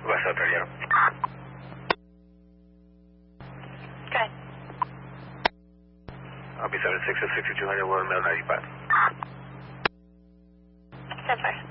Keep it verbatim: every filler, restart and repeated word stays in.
West thirty. Good. I'll be seven six at sixty-two hundred, one mile ninety-five. Stand by.